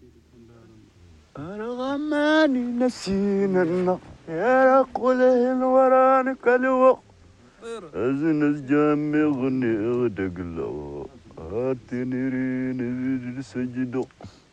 أرغماني نسينا النار يا قوله الورانك الوقت أزنز جامي غني غدق له هاتني رين سجدو